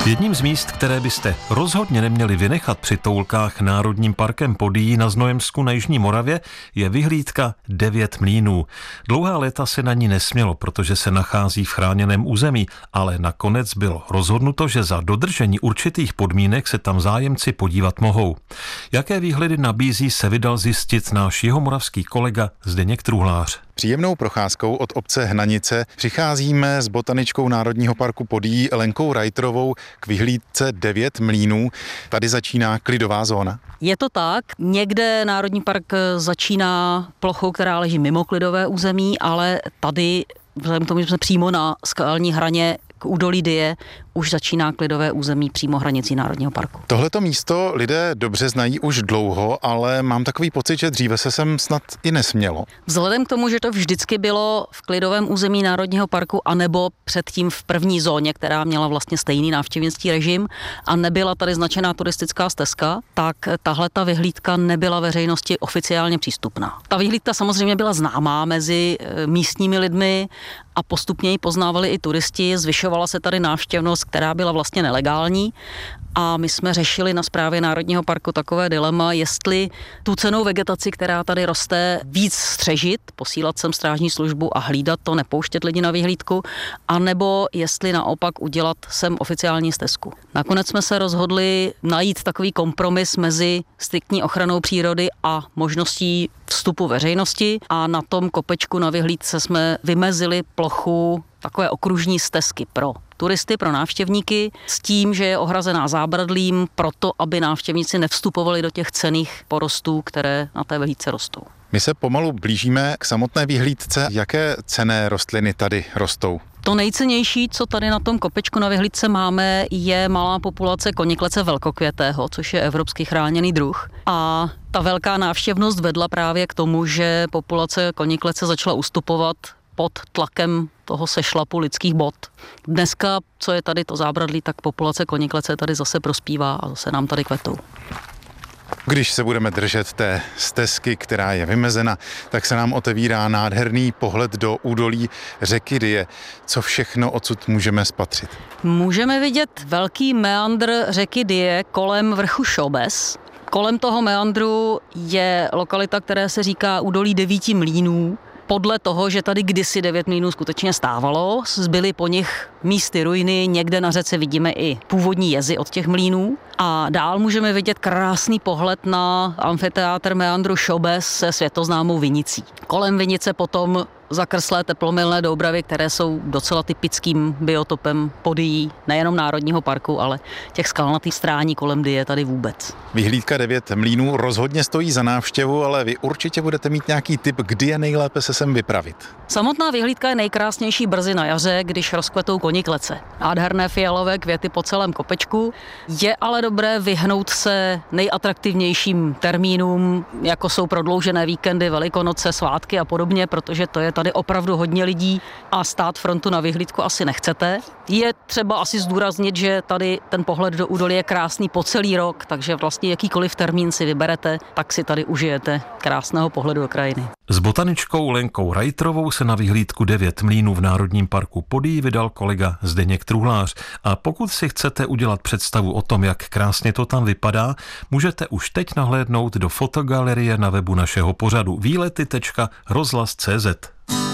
Jedním z míst, které byste rozhodně neměli vynechat při toulkách Národním parkem Podyjí na Znojemsku na jižní Moravě, je vyhlídka 9 mlýnů. Dlouhá léta se na ní nesmělo, protože se nachází v chráněném území, ale nakonec bylo rozhodnuto, že za dodržení určitých podmínek se tam zájemci podívat mohou. Jaké výhledy nabízí, se vydal zjistit náš jihomoravský kolega Zdeněk Truhlář. Příjemnou procházkou od obce Hnanice přicházíme s botaničkou Národního parku Podyjí Lenkou Reiterovou k vyhlídce 9 mlýnů. Tady začíná klidová zóna. Je to tak. Někde Národní park začíná plochou, která leží mimo klidové území, ale tady, vzhledem k tomu, že jsme přímo na skalní hraně k údolí Dyje, už začíná klidové území přímo hranicí Národního parku. Tohleto místo lidé dobře znají už dlouho, ale mám takový pocit, že dříve se sem snad i nesmělo. Vzhledem k tomu, že to vždycky bylo v klidovém území Národního parku anebo předtím v první zóně, která měla vlastně stejný návštěvnický režim a nebyla tady značená turistická stezka, tak tahle ta vyhlídka nebyla veřejnosti oficiálně přístupná. Ta vyhlídka samozřejmě byla známá mezi místními lidmi a postupně ji poznávali i turisti, zvyšovala se tady návštěvnost, která byla vlastně nelegální. A my jsme řešili na správě Národního parku takové dilema, jestli tu cennou vegetaci, která tady roste, víc střežit, posílat sem strážní službu a hlídat to, nepouštět lidi na vyhlídku, anebo jestli naopak udělat sem oficiální stezku. Nakonec jsme se rozhodli najít takový kompromis mezi striktní ochranou přírody a možností vstupu veřejnosti a na tom kopečku na vyhlídce jsme vymezili plochu takové okružní stezky pro turisty, pro návštěvníky, s tím, že je ohrazená zábradlím proto, aby návštěvníci nevstupovali do těch cenných porostů, které na té vyhlídce rostou. My se pomalu blížíme k samotné vyhlídce. Jaké cenné rostliny tady rostou? To nejcennější, co tady na tom kopečku na vyhlídce máme, je malá populace koniklece velkokvětého, což je evropský chráněný druh. A ta velká návštěvnost vedla právě k tomu, že populace koniklece začala ustupovat pod tlakem toho sešlapu lidských bot. Dneska, co je tady to zábradlí, tak populace koniklece tady zase prospívá a zase nám tady kvetou. Když se budeme držet té stezky, která je vymezena, tak se nám otevírá nádherný pohled do údolí řeky Dyje. Co všechno odsud můžeme spatřit? Můžeme vidět velký meandr řeky Dyje kolem vrchu Šobes. Kolem toho meandru je lokalita, která se říká údolí 9 mlýnů. Podle toho, že tady kdysi 9 mlýnů skutečně stávalo, zbyly po nich místy ruiny, někde na řece vidíme i původní jezy od těch mlýnů. A dál můžeme vidět krásný pohled na amfiteátr meandru Šobes se světoznámou vinicí. Kolem vinice potom zakrslé teplomilné doubravy, které jsou docela typickým biotopem Podyjí, nejenom Národního parku, ale těch skalnatých strání kolem Dyje tady vůbec. Vyhlídka 9 mlýnů rozhodně stojí za návštěvu, ale vy určitě budete mít nějaký tip, kdy je nejlépe se sem vypravit. Samotná vyhlídka je nejkrásnější brzy na jaře, když rozkvetou koniklece. Nádherné fialové květy po celém kopečku. Je ale dobré vyhnout se nejatraktivnějším termínům, jako jsou prodloužené víkendy, Velikonoce, svátky a podobně, protože to je tady opravdu hodně lidí a stát frontu na vyhlídku asi nechcete. Je třeba asi zdůraznit, že tady ten pohled do údolí je krásný po celý rok, takže vlastně jakýkoliv termín si vyberete, tak si tady užijete krásného pohledu do krajiny. S botaničkou Lenkou Reiterovou se na vyhlídku 9 mlýnů v Národním parku Podyjí vydal kolega Zdeněk Truhlář. A pokud si chcete udělat představu o tom, jak krásně to tam vypadá, můžete už teď nahlédnout do fotogalerie na webu našeho pořadu výlety.rozhlas.cz.